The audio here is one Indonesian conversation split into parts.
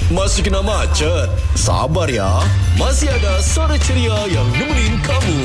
Masih kena macet? Sabar ya, masih ada Sore Ceria yang nemenin kamu.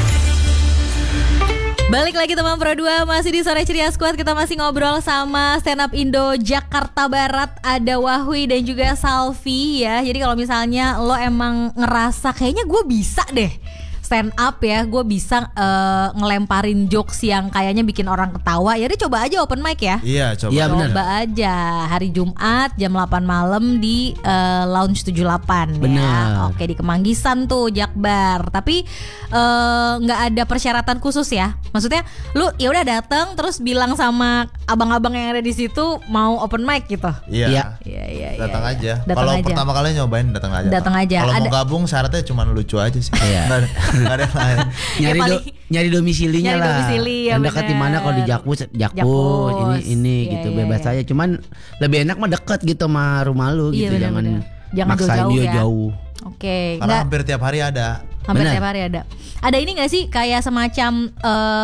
Balik lagi teman Pro 2, masih di Sore Ceria Squad. Kita masih ngobrol sama stand up Indo Jakarta Barat. Ada Wahwi dan juga Salvi ya. Jadi kalau misalnya lo emang ngerasa kayaknya gue bisa deh stand up ya, gue bisa ngelemparin jokes yang kayaknya bikin orang ketawa, ya udah coba aja open mic ya. Iya, coba. Iya, bener. Coba aja hari Jumat jam 8 malam di Lounge 78 Bener. ya. Oke, di Kemanggisan tuh Jakbar. Tapi nggak ada persyaratan khusus ya. Maksudnya lu ya udah datang terus bilang sama abang-abang yang ada di situ mau open mic gitu. Iya. Iya. Datang aja. Datang Kalau aja. pertama kali nyobain datang aja. Datang aja. Kalau mau Ada- gabung syaratnya cuma lucu aja sih. Iya. Nggak ada yang lain. Nyari paling- nyari domisilinya Nyari lah. domisili, ya yang dekat di mana, kalau di Jakpus, Jakpus. ini Iya, gitu iya, bebas iya. aja. Cuman lebih enak mah deket gitu sama rumah lu Iya, gitu. bener-bener. Jangan maksain jauh-jauh dia ya. jauh. Oke, Karena nggak hampir tiap hari ada. hampir Bener. tiap hari ada. Ada ini nggak sih kayak semacam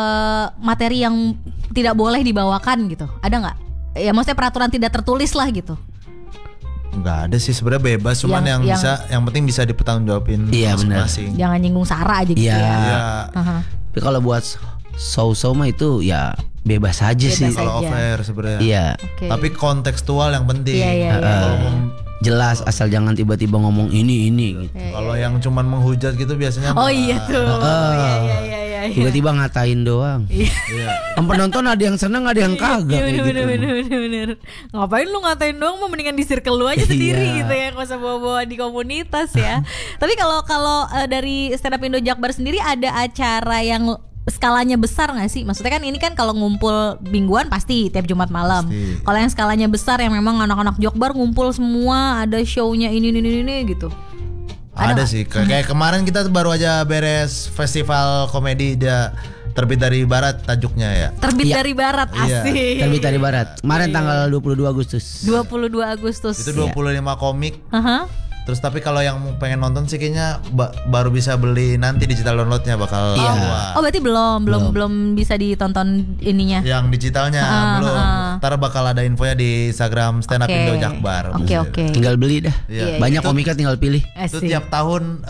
materi yang tidak boleh dibawakan gitu? Ada nggak? Ya maksudnya peraturan tidak tertulis lah gitu. Nggak ada sih sebenarnya, bebas. Cuman yang penting bisa dipertanggungjawabin Iya, benar. masing-masing. Jangan nyinggung sara aja gitu Iya. ya. Iya. Aha. Tapi kalau buat show mah itu ya bebas aja Bebas sih. aja. Kalau off-air sebenarnya. Iya. Oke. Tapi kontekstual yang penting. Iya. Kalau Jelas, asal jangan tiba-tiba ngomong ini gitu. kalau yang cuman menghujat gitu biasanya Oh malah- iya tuh. Iya. Tiba-tiba ngatain doang. Iya. Yang penonton ada yang seneng, ada yang kagak kayak gitu. Bener. Ngapain lu ngatain doang, mendingan di circle lu aja sendiri Iya. gitu ya, nggak usah bawa-bawa di komunitas ya. Tapi kalau dari stand up Indo Jakbar sendiri ada acara yang skalanya besar nggak sih? Maksudnya kan ini kan kalau ngumpul mingguan pasti tiap Jumat malam. Pasti. Kalau yang skalanya besar yang memang anak-anak Jakbar ngumpul semua, ada show-nya ini gitu. Ada sih. Kayak kemarin kita tuh baru aja beres festival komedi dia Terbit dari Barat tajuknya ya. Terbit Iya. dari Barat, Iya. asik. Terbit dari Barat. Kemarin tanggal 22 Agustus. 22 Agustus. Itu 25 komik. Aha. Terus tapi kalau yang pengen nonton sih kayaknya baru bisa beli nanti digital downloadnya bakal Iya. keluar. Oh berarti belum bisa ditonton ininya. Yang digitalnya belum. Ntar bakal ada infonya di Instagram Stand Up Oke. Indo Jakbar. Oke. Tinggal beli dah. Iya. Banyak Itu- komika tinggal pilih. Itu Asik. tiap tahun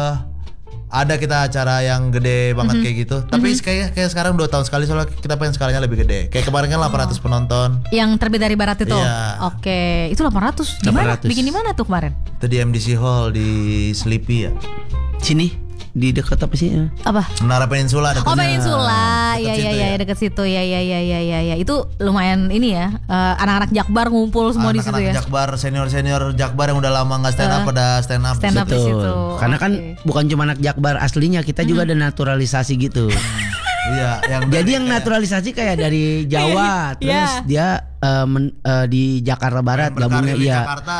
ada kita acara yang gede banget kayak gitu. Tapi kayak sekarang 2 tahun sekali, soalnya kita pengen skalanya lebih gede. Kayak kemarin kan 800 penonton. Yang Terbit dari Barat itu. Iya. Oke, itu 800. Di mana? 800. Bikin di mana tuh kemarin? Itu di MDC Hall di Sleepy ya. Sini di dekat apa sih? Apa? Menara Peninsula ada. Oh, Peninsula. Deket situ Iya, deket situ. Ya. Itu lumayan ini ya. Anak-anak Jakbar ngumpul semua di situ Anak-anak ya. Jakbar, senior Jakbar yang udah lama nggak stand up pada stand up. Stand up di situ. Karena kan Oke. bukan cuma anak Jakbar aslinya, kita juga ada naturalisasi gitu. Iya, yang Jadi yang naturalisasi kayak dari Jawa, terus Iya. dia di Jakarta Barat gabungnya berkarir di iya. Jakarta.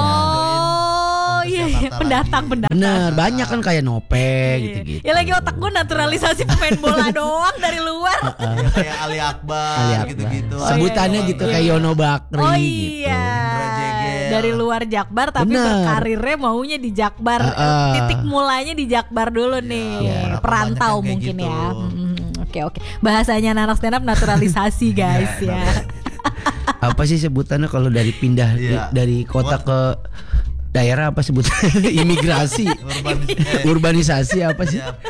Oh, iya, Jakarta pendatang. Bener, banyak kan kayak Nope gitu-gitu. Ya lagi otak gue naturalisasi pemain bola doang dari luar. Ya, kayak Ali Akbar, Ali Akbar. gitu-gitu. Sebutannya gitu kayak Yono Bakri Oh gitu. iya. Jegel. Dari luar Jakbar tapi Bener. berkarirnya maunya di Jakbar. Titik mulanya di Jakbar dulu nih. Iya, Perantau kebanyakan kayak mungkin gitu. ya. Oke. Bahasanya anak stand up naturalisasi guys ya. Apa sih sebutannya kalau dari pindah Iya. dari kota ke daerah, apa sebutannya? Imigrasi, urbanisasi apa sih? Iya.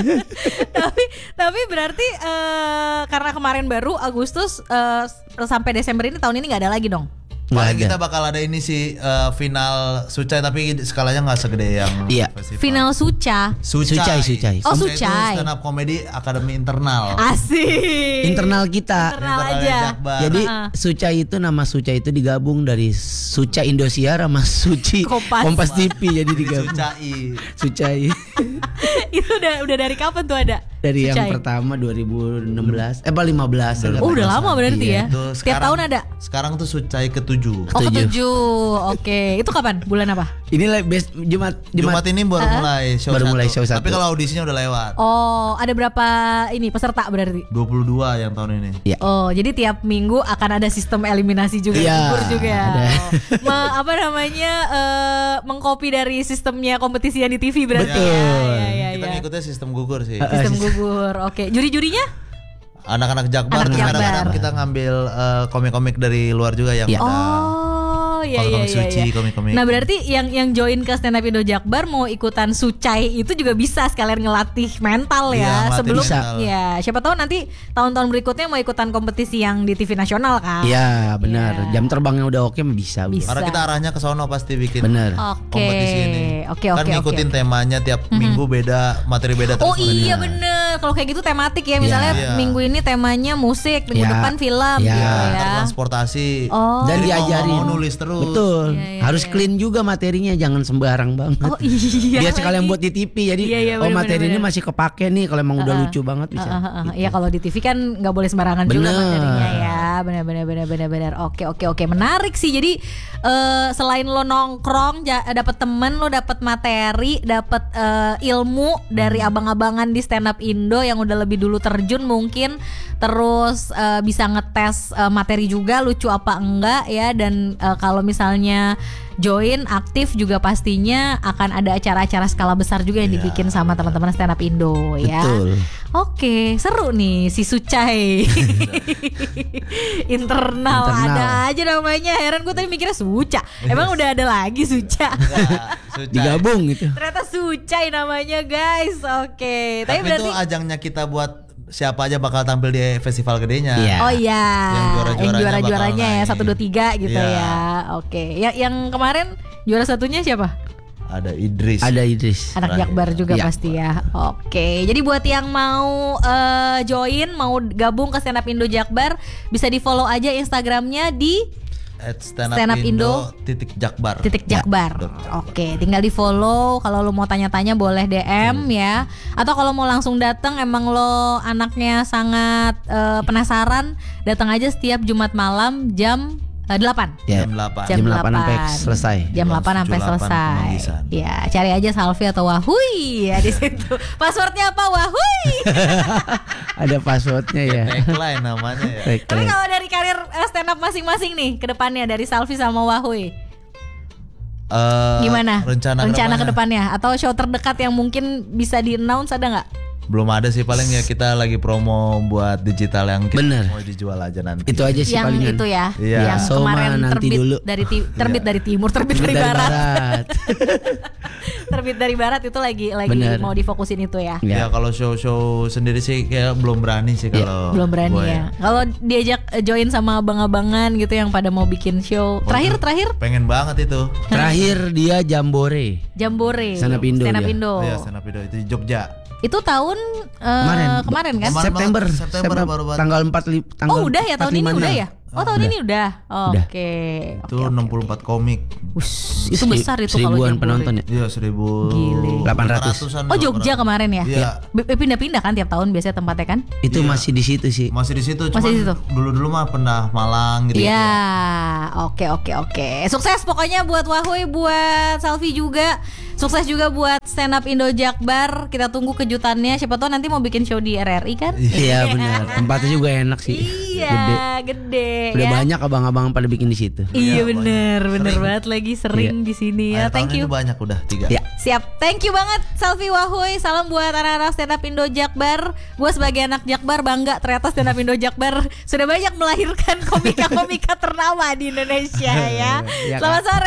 tapi berarti karena kemarin baru Agustus sampai Desember ini tahun ini nggak ada lagi dong. Nggak Paling ada. kita bakal ada ini sih final Sucai, tapi skalanya nggak segede yang Iya. festival. Final Suca. Sucai. Oh, Itu Sucai. stand up comedy akademi internal. Asik. Internal kita. Internal Internalnya aja. Jakbar. Jadi Suca itu, nama Suca itu digabung dari Suca Indosiar sama Suci Kompas. TV, jadi Jadi digabung. Sucai. Sucai Itu udah dari kapan tuh ada? dari yang Sucai. pertama 2016 15 ya. Oh udah lama berarti ya. Itu Tiap tahun ada. Sekarang tuh Sucai ke-7. Oh ketujuh. Oke. Itu kapan? Bulan apa? Ini best Jumat Jumat ini baru mulai show Baru 1. mulai show Tapi 1. kalau audisinya udah lewat. Oh ada berapa ini peserta berarti? 22 yang tahun ini. Ya. Oh jadi tiap minggu akan ada sistem eliminasi juga, Iya, gugur juga. ada. Apa namanya mengcopy dari sistemnya kompetisi yang di TV berarti. Betul. Ya. Kita ngikutnya sistem gugur sih. Sistem gugur. Oke. Juri-jurinya? Anak-anak Jakbar. Anak Terus kadang-kadang Jakbar. kita ngambil komik-komik dari luar juga yang Iya. udah Oh iya komik suci, iya. komik-komik. Nah berarti yang join ke stand up Indo Jakbar mau ikutan Sucai itu juga bisa sekalian ngelatih mental Iya, ya ngelatih sebelum mental. ya siapa tahu nanti tahun-tahun berikutnya mau ikutan kompetisi yang di TV nasional kan. Iya benar. Iya. Jam terbangnya udah oke bisa. Bisa. Karena kita arahnya ke sono pasti bikin Bener. Oke. kompetisi ini. Oke, Kan oke, ngikutin oke. temanya tiap minggu beda, materi beda terus. Oh iya bener. Kalau kayak gitu tematik ya misalnya Iya. minggu ini temanya musik, minggu Iya. depan film Iya. gitu Ntar ya. transportasi. Oh. Dan Jadi diajarin. mau nulis terus. Betul. Iya, iya, Harus iya. clean juga materinya, jangan sembarang banget. Oh iya. Biar sekalian lagi. buat di TV. Jadi Iya, iya, oh bener, materi bener, ini bener. masih kepake nih kalau emang udah lucu banget bisa. Iya kalau di TV kan nggak boleh sembarangan juga Bener. materinya ya. Benar. Oke menarik sih. Jadi selain lo nongkrong, dapat temen, lo dapat materi, dapat ilmu dari abang-abangan di stand up Indo yang udah lebih dulu terjun mungkin. Terus bisa ngetes materi juga lucu apa enggak ya. Dan kalau misalnya join aktif juga pastinya akan ada acara-acara skala besar juga yang dibikin sama teman-teman stand up Indo ya. Betul. Oke, seru nih si Sucai. Internal ada aja namanya. Heran gue tadi mikirnya Suca. Emang udah ada lagi Suca. Digabung gitu. Ternyata Sucai namanya guys. Oke. Tapi Tapi berarti itu ajangnya kita buat siapa aja bakal tampil di festival gedenya. Iya. oh iya, Yang juara-juaranya ya bakal 1 2 3 gitu Iya. ya. Oke. Yang kemarin juara satunya siapa? Ada Idris. Ada Idris. Anak Terakhir. Jakbar juga Iya. pasti ya. Oke. Jadi buat yang mau join, mau gabung ke Stand Up Indo Jakbar, bisa di follow aja Instagramnya di @stand Stand up Up Indo Jakbar. Ya. Oke, tinggal di follow. Kalau lo mau tanya-tanya boleh DM ya. Atau kalau mau langsung datang, emang lo anaknya sangat penasaran, datang aja setiap Jumat malam jam 8. Ya. Jam 8. Jam 8 sampai selesai. Jam 8 sampai 78 selesai. pemanggisan. Ya, cari aja Salvi atau Wahui ya di situ. Passwordnya apa Wahui? Ada passwordnya ya. Tagline namanya ya. Tapi Tagline. kalau dari karir stand up masing-masing nih ke depannya dari Salvi sama Wahui, gimana? Rencana ke depannya atau show terdekat yang mungkin bisa di-announce ada nggak? Belum ada sih, paling ya kita lagi promo buat digital yang kita Bener. mau dijual aja nanti. Itu aja sih Yang palingan. itu ya, Iya. yang Soma kemarin nanti terbit dulu. dari dari timur, terbit dari Dari barat. barat. Terbit dari barat itu lagi Bener. mau difokusin itu ya. Ya, Ya. kalau show sendiri sih kayak belum berani sih kalau Belum berani gua ya. Kalau diajak join sama abang-abangan gitu yang pada mau bikin show. Terakhir Pengen banget itu. Terakhir dia Jambore. Jambore. Stand Up Indo Stand Up dia. Indo. Iya, stand up Indo itu di Jogja. Itu tahun kemarin kan? Kemarin. September, September baru banget. tanggal 4 tanggal Oh udah ya tahun ini 45. udah ya? Oh tahun ini udah. Udah. Oke. Itu 64 komik. Itu besar itu kalau seribuan Jambore. penonton ya. Iya, 800. Oh Jogja kemarin ya? Iya. Pindah-pindah kan tiap tahun biasanya tempatnya kan? Itu masih di situ sih. Masih di situ, Masih di situ. dulu mah pernah Malang gitu. Iya, oke. Sukses pokoknya buat Wahui, buat Salvi juga. Sukses juga buat Stand Up Indo Jakbar. Kita tunggu kejutannya. Siapa tahu nanti mau bikin show di RRI kan? Iya benar. Tempatnya juga enak sih. Iya, gede Udah ya. banyak abang-abang pada bikin di situ. Iya Iya, bener Sering. banget lagi sering di sini ya. Akhir Thank tahun you. ini banyak udah 3. Ya. Siap, thank you banget Salvi Wahui. Salam buat anak-anak Stand Up Indo Jakbar. Gue sebagai anak Jakbar bangga ternyata Stand Up Indo Jakbar sudah banyak melahirkan komika-komika ternama di Indonesia ya. Iya, Selamat Kak. sore.